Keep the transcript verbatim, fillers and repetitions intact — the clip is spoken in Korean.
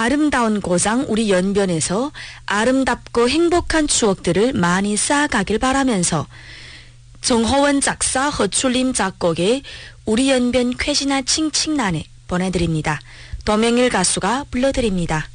아름다운 고장 우리 연변에서 아름답고 행복한 추억들을 많이 쌓아가길 바라면서 정호원 작사 허출림 작곡의 우리 연변 쾌지나 칭칭나네 보내드립니다. 도명일 가수가 불러드립니다.